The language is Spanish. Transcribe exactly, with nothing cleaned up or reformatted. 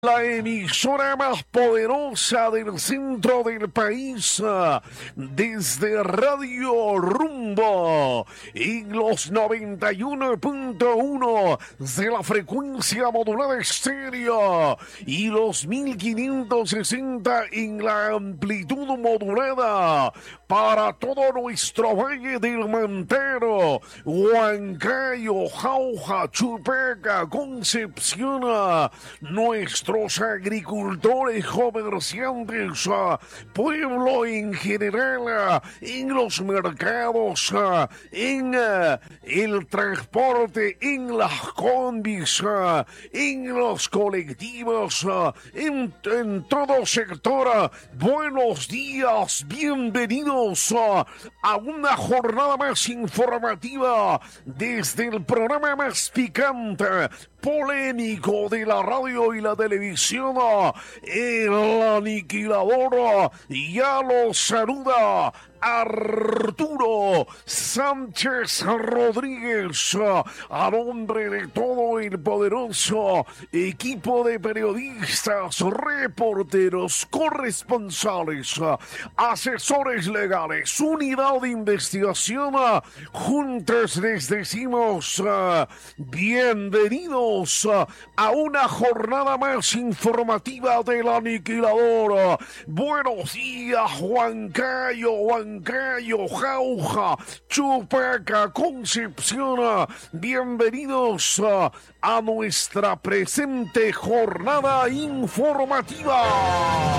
La emisora más poderosa del centro del país, desde Radio Rumbo, en los noventa y uno punto uno de la frecuencia modulada estéreo y los mil quinientos sesenta en la amplitud modulada para todo nuestro Valle del Mantaro, Huancayo, Jauja, Chupaca, Concepción, nuestro agricultores, comerciantes, uh, pueblo en general, uh, en los mercados, uh, en uh, el transporte, en las combis, uh, en los colectivos, uh, en, en todo sector. Uh, buenos días, bienvenidos uh, a una jornada más informativa desde el programa más picante, polémico de la radio y la televisión, el aniquilador. Ya lo saluda Arturo Sánchez Rodríguez, a nombre de todo el poderoso equipo de periodistas, reporteros, corresponsales, asesores legales, unidad de investigación. Juntos les decimos bienvenidos a una jornada más informativa del aniquilador. Buenos días, Huancayo, Huancayo, Jauja, Chupaca, Concepción. Bienvenidos a nuestra presente jornada informativa.